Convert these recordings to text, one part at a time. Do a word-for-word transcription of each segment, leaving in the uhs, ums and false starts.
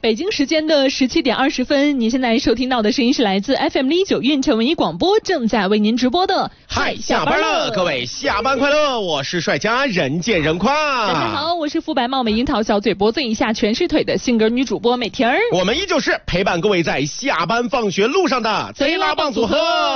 北京时间的十七点二十分，您现在收听到的声音是来自 F M 零一九运城文艺广播，正在为您直播的。 嗨，下班了，各位下班快乐！我是帅家人见人夸。 大家好，我是肤白貌美、樱桃小嘴、脖子以下全是腿的性格女主播美婷儿。 我们依旧是陪伴各位在下班放学路上的贼拉棒组合。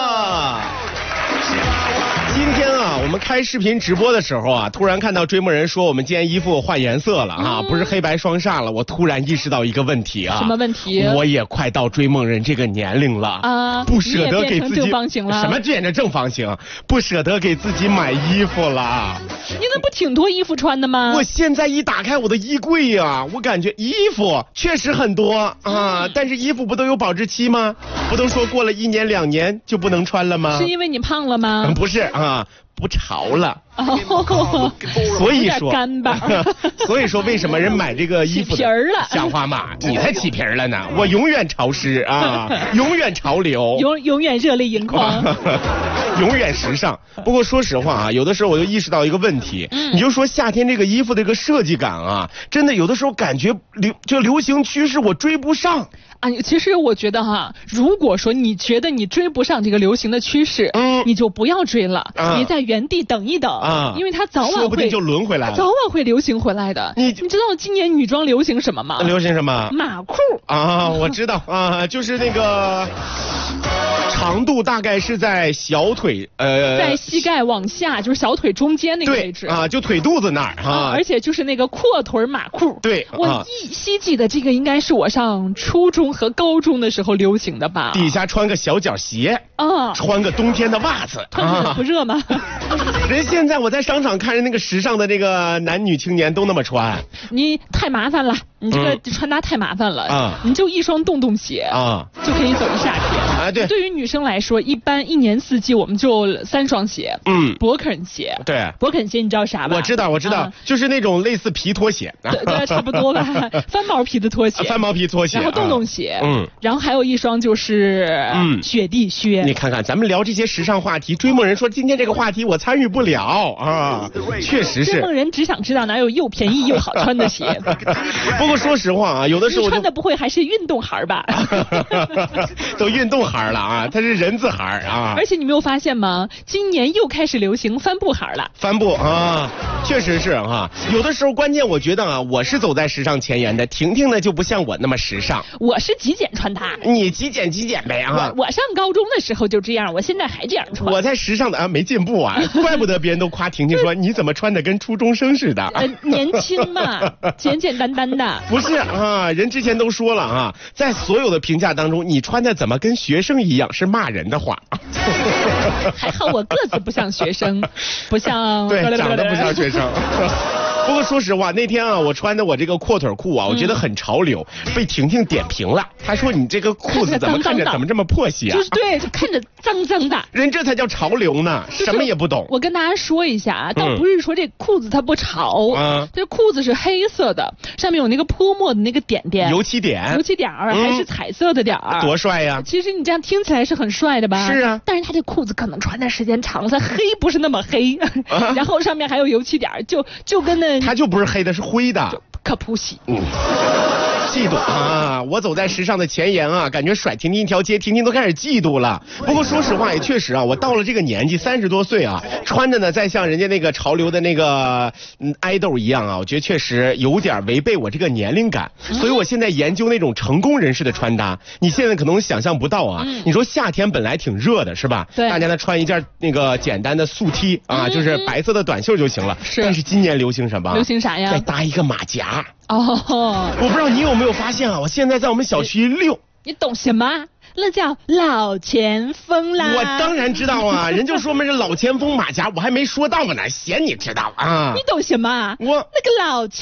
今天啊，我们开视频直播的时候啊，突然看到追梦人说我们今天衣服换颜色了啊，嗯、不是黑白双煞了。我突然意识到一个问题啊， 什么问题？我也快到追梦人这个年龄了啊，不舍得给自己正方形了。 什么变成正方形？不舍得给自己买衣服了。 你那不挺多衣服穿的吗？ 我现在一打开我的衣柜呀、啊，我感觉衣服确实很多啊，嗯、但是衣服不都有保质期吗？不都说过了一年两年就不能穿了吗？ 是因为你胖了吗？ 嗯、不是啊。不潮了，哦、所以说干巴。 所以说为什么人买这个衣服起皮儿了？ 像话吗？你才起皮儿了呢！我永远潮湿啊，永远潮流， 永永远热泪盈眶， 永远时尚。不过说实话啊，有的时候我就意识到一个问题，嗯、你就说夏天这个衣服的这个设计感啊，真的有的时候感觉流这流行趋势我追不上。 啊，其实我觉得哈，如果说你觉得你追不上这个流行的趋势，嗯，你就不要追了，啊、你在原地等一等，啊，因为它早晚会， 说不定就轮回来了， 早晚会流行回来的。你你知道今年女装流行什么吗？ 流行什么？ 马裤啊，我知道啊，就是那个。长度大概是在小腿，呃， 在膝盖往下，就是小腿中间那个位置啊，就腿肚子那儿啊、 啊，而且就是那个阔腿马裤。 对， 我依稀记得这个应该是我上初中和高中的时候流行的吧。 底下穿个小脚鞋啊，穿个冬天的袜子， 啊、不热吗？ 人现在我在商场看着那个时尚的那个男女青年都那么穿， 你太麻烦了，你这个穿搭太麻烦了啊！你就一双洞洞鞋啊，就可以走一夏天啊。对， 对于女生来说，一般一年四季我们就三双鞋，嗯，勃肯鞋， 对， 勃肯鞋你知道啥吧？ 我知道，我知道，啊、就是那种类似皮拖鞋， 对对，差不多吧，翻毛皮的拖鞋， 翻毛皮拖鞋， 然后洞洞鞋，嗯，然后还有一双就是嗯雪地靴。 你看看，咱们聊这些时尚话题，追梦人说今天这个话题我参与不了啊，确实是。 追梦人只想知道哪有又便宜又好穿的鞋。 不过说实话啊，有的时候你穿的不会还是运动鞋吧？ 都运动鞋了啊，它是人字鞋啊。 而且你没有发现吗？今年又开始流行帆布鞋了。 帆布啊，确实是啊。有的时候关键我觉得啊，我是走在时尚前沿的，婷婷呢就不像我那么时尚。 我是极简穿搭。 你极简极简呗啊。 我, 我上高中的时候就这样，我现在还这样穿。 我在时尚的啊没进步啊，怪不得别人都夸婷婷说你怎么穿的跟初中生似的。 呃，年轻嘛，简简单单的。 不是啊，人之前都说了啊，在所有的评价当中，你穿的怎么跟学生一样是骂人的话。 还好我个子不像学生，不像对，长得不像学生。不过说实话，那天啊，我穿的我这个阔腿裤啊，我觉得很潮流，嗯、被婷婷点评了。她说你这个裤子怎么看着怎么这么破稀啊？ 就是对，就看着脏脏的。 人这才叫潮流呢，什么也不懂。 我跟大家说一下啊，倒不是说这裤子它不潮，嗯、这裤子是黑色的，上面有那个泼墨的那个点点， 油漆点， 油漆点儿、嗯、还是彩色的点儿， 多帅呀！ 其实你这样听起来是很帅的吧？ 是啊， 但是它这裤子可能穿的时间长了，它黑不是那么黑，啊、然后上面还有油漆点儿，就就跟那。 它就不是黑的，是灰的， 可不喜。 嗯，嫉妒啊！我走在时尚的前沿啊，感觉甩婷婷一条街，婷婷都开始嫉妒了。不过说实话，也确实啊，我到了这个年纪，三十多岁啊，穿着呢，再像人家那个潮流的那个嗯爱豆一样啊，我觉得确实有点违背我这个年龄感。所以我现在研究那种成功人士的穿搭，你现在可能想象不到啊。嗯、你说夏天本来挺热的，是吧？ 对。 大家呢穿一件那个简单的素 T 啊，嗯、就是白色的短袖就行了。 是。 但是今年流行什么？ 流行啥呀？ 再搭一个马甲。 哦。 我不知道你有没有发现啊，我现在在我们小区溜。 你懂什么？那叫老前锋啦！ 我当然知道啊，人就说明是老前锋马甲，我还没说到呢，嫌你知道啊？ 你懂什么？ 我那个老前